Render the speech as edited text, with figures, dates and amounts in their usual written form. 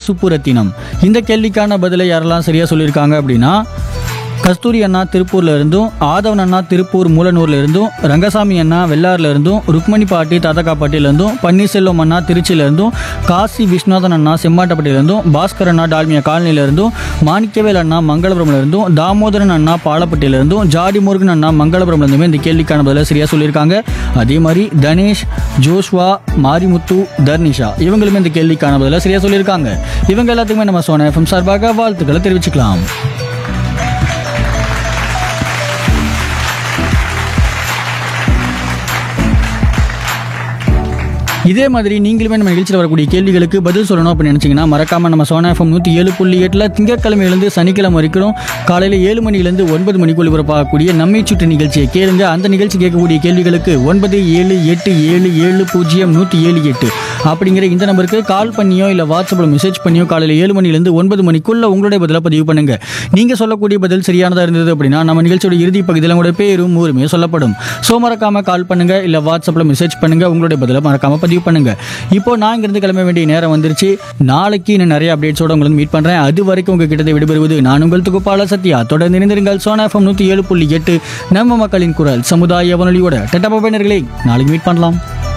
சுப்புரத்தினம். இந்த கேள்விக்கான பதிலை யாரெல்லாம் சரியாக சொல்லியிருக்காங்க அப்படின்னா, கஸ்தூரி அண்ணா திருப்பூர்ல இருந்தும், ஆதவன் அண்ணா திருப்பூர் மூலனூர்ல இருந்தும், ரங்கசாமி அண்ணா வெள்ளாறுல இருந்தும், ருக்மணி பாட்டி தாத்தக்காப்பட்டியில இருந்தும், பன்னீர்செல்வம் அண்ணா திருச்சியில இருந்தும், காசி விஸ்வநாதன் அண்ணா செம்மாட்டப்பட்டியில இருந்தும், பாஸ்கர் அண்ணா டால்மியா காலனியில இருந்தும், மாணிக்கவேல் அண்ணா மங்களபுரம்ல இருந்தும், தாமோதரன் அண்ணா பாலப்பட்டியில இருந்தும், ஜாடி முருகன் அண்ணா மங்களபுரம்ல இருந்துமே இந்த கேள்விக்கான பதில சரியா சொல்லியிருக்காங்க. அதே மாதிரி தனேஷ், ஜோஷ்வா, மாரிமுத்து, தர்னிஷா இவங்களுமே இந்த கேள்விக்கான பதில சரியா சொல்லியிருக்காங்க. இவங்க எல்லாத்துக்குமே நம்ம சோனா எஃப்எம் சார்பாக வாழ்த்துக்களை தெரிவிச்சுக்கலாம். இதே மாதிரி நீங்களுமே நம்ம நிகழ்ச்சியில் வரக்கூடிய கேள்விகளுக்கு பதில் சொல்லணும் அப்படின்னு நினச்சிங்கன்னா மறக்காமல் நம்ம சோனா எஃப்எம் 107.8 திங்கட்கிழமையிலேருந்து சனிக்கிழமை வரைக்கும் காலையில் 7 மணிலேருந்து 9 மணிக்கு ஒளிபரப்பாகக்கூடிய நம்மை சுற்றி நிகழ்ச்சியை கேளுங்க. அந்த நிகழ்ச்சி கேட்கக்கூடிய கேள்விகளுக்கு 9787070178 அப்படிங்கிற இந்த நம்பருக்கு கால் பண்ணியோ இல்லை வாட்ஸ்அப்பில் மெசேஜ் பண்ணியோ காலையில் 7 மணிலேருந்து 9 மணிக்குள்ள உங்களுடைய பதிலை பதிவு பண்ணுங்க. நீங்கள் சொல்லக்கூடிய பதில் சரியானதாக இருந்தது அப்படின்னா நம்ம நிகழ்ச்சியோட இறுதி பகுதியில் உங்களுடைய பேரும் ஊருமே சொல்லப்படும். ஸோ மறக்காமல் கால் பண்ணுங்க, இல்லை வாட்ஸ்அப்பில் மெசேஜ் பண்ணுங்க, உங்களுடைய பதிலை மறக்காமல் பதிவு பண்ணுங்க. இப்போ நான் இங்கிருந்து கிளம்ப வேண்டிய நேரம் வந்துருச்சு. நாளைக்கு இன்னும் நிறைய அப்டேட்ஸோட உங்களுக்கு மீட் பண்றேன். அது வரைக்கும் உங்ககிட்ட விடுபெறுவது நான் உங்கள் தொகுப்பாளர் சத்யா. தொடர்ந்து இணைந்திருங்கள் சோனா எஃப்எம் 107.8 நம்ம மக்களின் குரல் சமுதாய வானொலியோட. டட்டா பாபா நேயர்களே, நாளைக்கு மீட் பண்ணலாம்.